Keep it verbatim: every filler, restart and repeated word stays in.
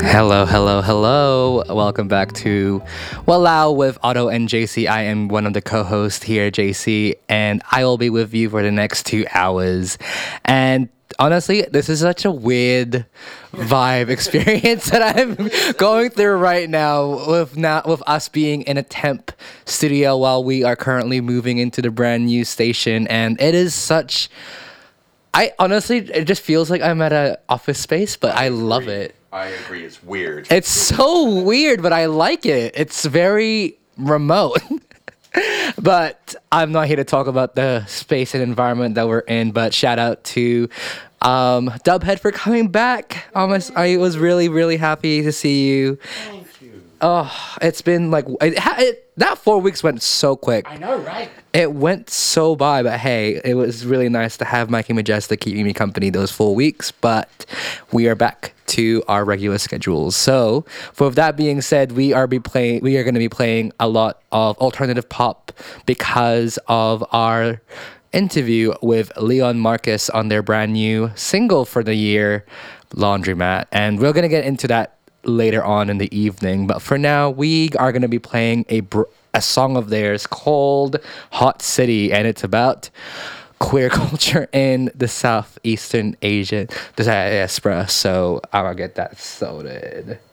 Hello, hello, hello. Welcome back to Walao with Otto and J C. I am one of the co-hosts here, J C, and I will be with you for the next two hours. And honestly, this is such a weird vibe experience that I'm going through right now with now with us being in a temp studio while we are currently moving into the brand new station, and it is such I honestly, it just feels like I'm at a office space, but I, I love it. I agree. It's weird. It's so weird, but I like it. It's very remote. But I'm not here to talk about the space and environment that we're in. But shout out to um, Dubhead for coming back. Almost, I was really, really happy to see you. Thank you. Oh, it's been like it, it, that four weeks went so quick. I know, right? It went so by, but hey, it was really nice to have Mikey Majestic keeping me company those four weeks. But we are back to our regular schedules. So, for that being said, we are be playing. We are going to be playing a lot of alternative pop because of our interview with Leon Marcus on their brand new single for the year, Laundromat, and we're going to get into that later on in the evening. But for now, we are going to be playing a br- a song of theirs called Hot City, and it's about queer culture in the Southeastern Asian diaspora. So I'm gonna get that sorted.